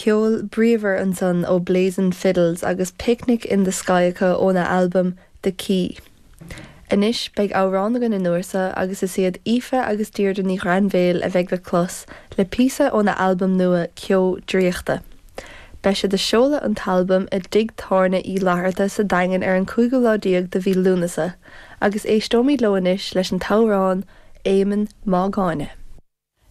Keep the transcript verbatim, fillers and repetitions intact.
ceol bríomhar an son ó Blazing Fiddles agus Picnic in the Sky ó na album The Key. Inis beag árán in nuasa agus is siad Aoife agus Deirdre ní Granville a bheith le clos le píosa ó na album nua Ceol Dríochta. Bei sé de seola an talbum a dig tárna í láthirta sa daingan ar an cúige ládaíag de bhí lúnasa, agus é stómí loinis leis an tárán Éimean Má Gáine.